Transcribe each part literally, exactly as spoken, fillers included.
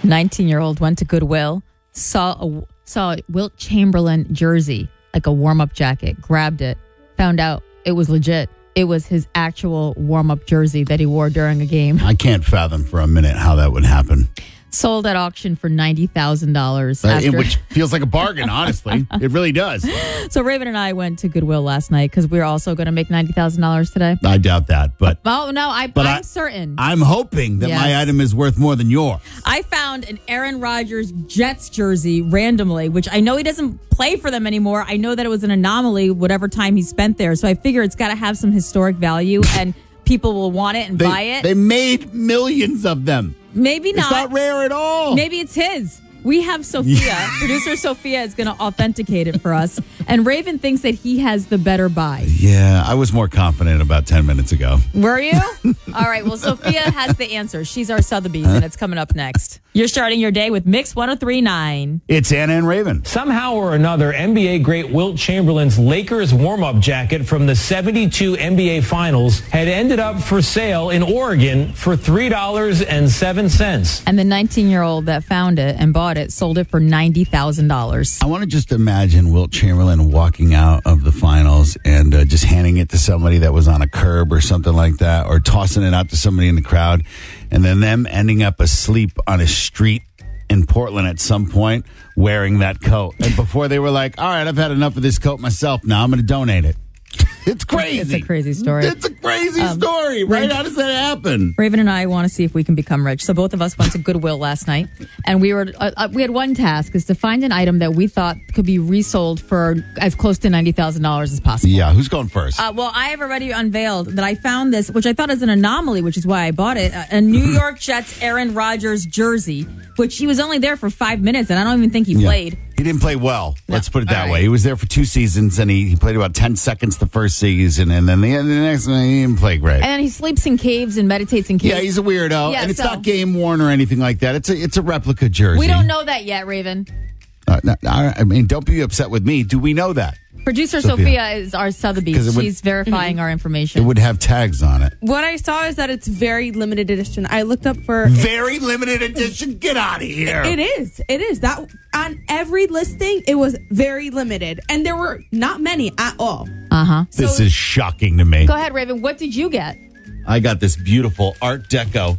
nineteen-year-old went to Goodwill, saw a, saw a Wilt Chamberlain jersey, like a warm-up jacket, grabbed it, found out it was legit. It was his actual warm-up jersey that he wore during a game. I can't fathom for a minute how that would happen. Sold at auction for ninety thousand dollars. Uh, which feels like a bargain, honestly. It really does. So Raven and I went to Goodwill last night because we were also going to make ninety thousand dollars today. I doubt that, but... Oh, no, I, but I'm I, certain. I'm hoping that Yes. my item is worth more than yours. I found an Aaron Rodgers Jets jersey randomly, which I know he doesn't play for them anymore. I know that it was an anomaly, whatever time he spent there. So I figure it's got to have some historic value and people will want it and They, buy it. they made millions of them. Maybe not. It's not rare at all. Maybe it's his. We have Sophia. Producer Sophia is going to authenticate it for us. And Raven thinks that he has the better buy. Yeah, I was more confident about ten minutes ago. Were you? All right. Well, Sophia has the answer. She's our Sotheby's, and it's coming up next. You're starting your day with Mix one oh three point nine. It's Anna and Raven. Somehow or another, N B A great Wilt Chamberlain's Lakers warm-up jacket from the seventy-two N B A Finals had ended up for sale in Oregon for three dollars and seven cents. And the nineteen-year-old that found it and bought it sold it for ninety thousand dollars. I want to just imagine Wilt Chamberlain walking out of the finals and uh, just handing it to somebody that was on a curb or something like that, or tossing it out to somebody in the crowd, and then them ending up asleep on a street in Portland at some point wearing that coat. And before they were like, all right, I've had enough of this coat myself. Now I'm going to donate it. It's crazy. It's a crazy story. It's a crazy Um, story, right? Raven- How does that happen? Raven and I want to see if we can become rich. So both of us went to Goodwill last night, and we were uh, uh, we had one task, is to find an item that we thought could be resold for as close to ninety thousand dollars as possible. Yeah, who's going first? Uh, well, I have already unveiled that I found this, which I thought is an anomaly, which is why I bought it. A New York Jets Aaron Rodgers jersey, which he was only there for five minutes, and I don't even think he Yeah. played. He didn't play well. No. Let's put it that All right. way. He was there for two seasons, and he, he played about ten seconds the first season, and then the, the next one, he didn't play great. And he sleeps in caves and meditates in caves. Yeah, he's a weirdo, Yeah, and it's so- not game worn or anything like that. It's a it's a replica jersey. We don't know that yet, Raven. Uh, no, I I mean, don't be upset with me. Do we know that? Producer Sophia. Sophia, is our 'Cause Sotheby's. it would- She's verifying our It information. would have tags on it. What I saw is that it's very limited edition. I looked up for Very limited edition. Get out of here. It is. It is. That on every listing, it was very limited, and there were not many at all. Uh-huh. This So- is shocking to me. Go ahead, Raven. What did you get? I got this beautiful Art Deco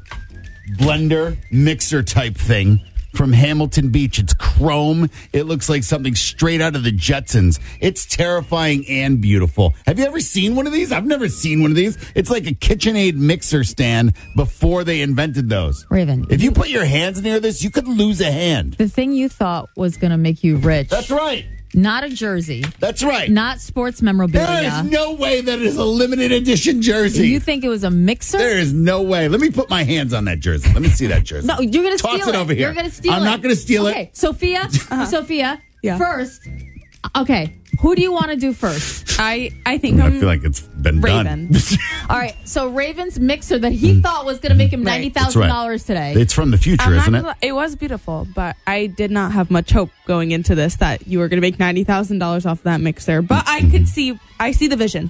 blender mixer type thing from Hamilton Beach. It's chrome. It looks like something straight out of the Jetsons. It's terrifying and beautiful. Have you ever seen one of these? I've never seen one of these. It's like a KitchenAid mixer stand before they invented those. Raven. If you put your hands near this, you could lose a hand. The thing you thought was going to make you rich. That's right. Not a jersey. That's right. Not sports memorabilia. There is no way that it is a limited edition jersey. You think it was a mixer? There is no way. Let me put my hands on that jersey. Let me see that jersey. No, you're going to steal Toss it. it over here. You're going to steal I'm it. not going to steal okay, it. Sophia, Sophia, Yeah. first, okay, who do you want to do first? I I think I I'm feel like it's been Raven. done. All right, so Raven's mixer that he thought was going to make him Right. ninety thousand dollars today. It's from the future, I'm not isn't it? gonna lie, it was beautiful, but I did not have much hope going into this that you were going to make ninety thousand dollars off that mixer. But I could see, I see the vision.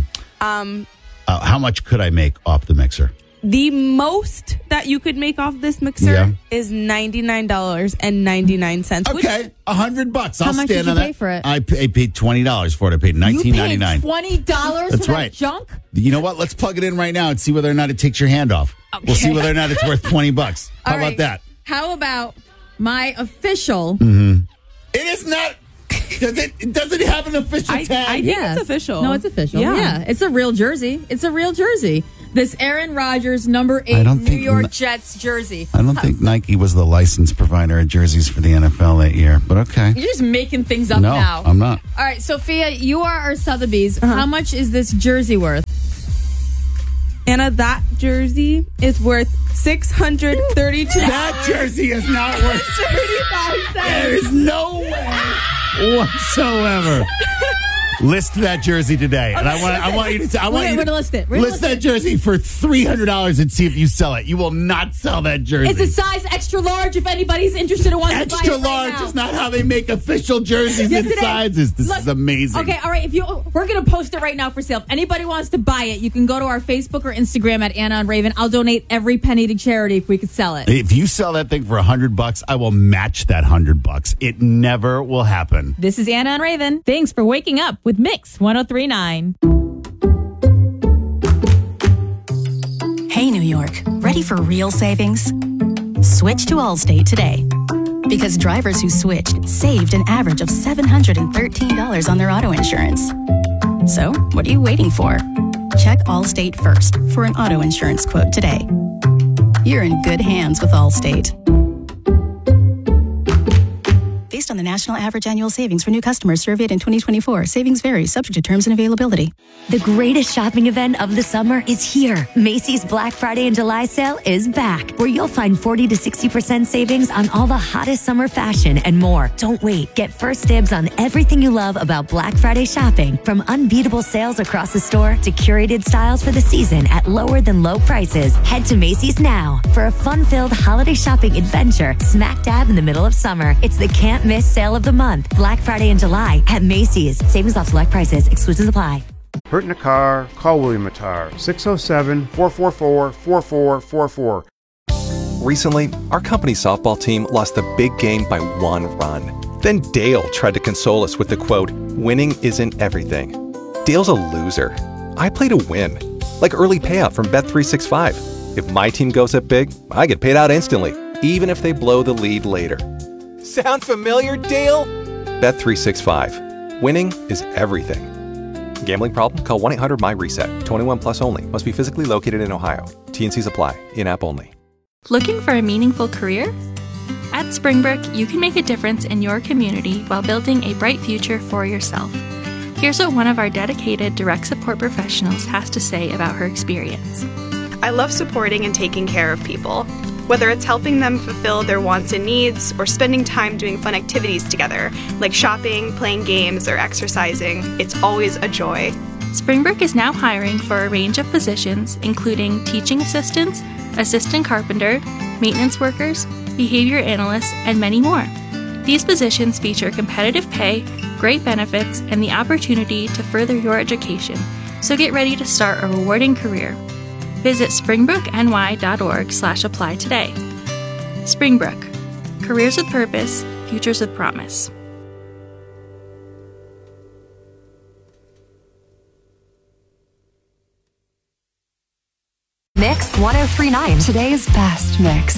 Um, Uh, how much could I make off the mixer? the most that you could make off this mixer Yeah. is ninety nine dollars and ninety nine cents. Okay, a hundred bucks. I'll How much stand did on you that. pay for it? I pay, paid twenty dollars for it. I paid you nineteen ninety paid nine. twenty dollars That's for that right. junk? You know what? Let's plug it in right now and see whether or not it takes your hand off. We'll see Okay. whether or not it's worth twenty bucks. How All about right. that? How about my official? It is not. Does it? It doesn't have an official I- tag. I- think it's official. No, it's official. Yeah. Yeah. It's a real jersey. It's a real jersey. This Aaron Rodgers number eight don't New think York n- Jets jersey. I don't think Nike was the license provider of jerseys for the N F L that year, but okay. You're just making things up No, now. I'm not. All right, Sophia, you are our Sotheby's. How much is this jersey worth? Anna, that jersey is worth six hundred thirty two. That jersey is not worth. There is no way whatsoever List that jersey today, and I want I want you to I want We're you gonna to list it. We're gonna list list that it. jersey for three hundred dollars and see if you sell it. You will not sell that jersey. It's a size extra large if anybody's interested and wants to buy it Extra right large now. is not how they make official jerseys Yes, in it is. sizes. This Look, is amazing. Okay, all right. If you, we're gonna post it right now for sale. If anybody wants to buy it, you can go to our Facebook or Instagram at Anna and Raven. I'll donate every penny to charity if we could sell it. If you sell that thing for a hundred bucks, I will match that hundred bucks. It never will happen. This is Anna and Raven. Thanks for waking up with Mix one oh three point nine. Hey, New York, ready for real savings? Switch to Allstate today. Because drivers who switched saved an average of seven hundred thirteen dollars on their auto insurance. So, what are you waiting for? Check Allstate first for an auto insurance quote today. You're in good hands with Allstate. Based on the national average annual savings for new customers surveyed in twenty twenty-four, savings vary, subject to terms and availability. The greatest shopping event of the summer is here. Macy's Black Friday and July sale is back, where you'll find forty to sixty percent savings on all the hottest summer fashion and more. Don't wait. Get first dibs on everything you love about Black Friday shopping, from unbeatable sales across the store to curated styles for the season at lower than low prices. Head to Macy's now for a fun-filled holiday shopping adventure smack dab in the middle of summer. It's the can't miss sale of the month. Black Friday in July at Macy's. Savings off select prices. Exclusions apply. Hurt in a car? Call William Attar. six oh seven, four four four, four four four four. Recently, our company softball team lost the big game by one run. Then Dale tried to console us with the quote, "Winning isn't everything." Dale's a loser. I play to win. Like early payout from Bet three sixty-five. If my team goes up big, I get paid out instantly, even if they blow the lead later. Sound familiar, Dale? Bet three sixty-five. Winning is everything. Gambling problem? Call one eight hundred M Y RESET. twenty-one plus only. Must be physically located in Ohio. T N Cs apply. In-app only. Looking for a meaningful career? At Springbrook, you can make a difference in your community while building a bright future for yourself. Here's what one of our dedicated direct support professionals has to say about her experience. I love supporting and taking care of people. Whether it's helping them fulfill their wants and needs or spending time doing fun activities together, like shopping, playing games, or exercising, it's always a joy. Springbrook is now hiring for a range of positions, including teaching assistants, assistant carpenter, maintenance workers, behavior analysts, and many more. These positions feature competitive pay, great benefits, and the opportunity to further your education, so get ready to start a rewarding career. Visit springbrookny.org slash apply today. Springbrook. Careers with purpose, futures with promise. Mix one oh three point nine. Today's best mix.